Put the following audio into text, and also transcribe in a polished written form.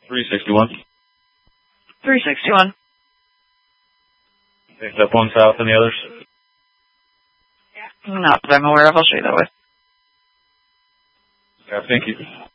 361. 361. Picked up one south and the others. Not that I'm aware of. I'll show you that way. Yeah, thank you.